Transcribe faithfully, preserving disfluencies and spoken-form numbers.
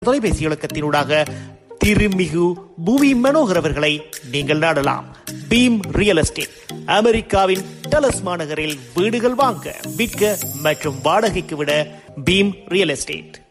தொலைபேசி இலக்கத்தினூடாக திருமிகு புவி மனோகர் அவர்களை நீங்கள் நாடலாம். பீம் ரியல் எஸ்டேட் அமெரிக்காவின் டலஸ் மாநகரில் வீடுகள் வாங்க, விற்க மற்றும் வாடகைக்கு விட பீம் ரியல் எஸ்டேட்.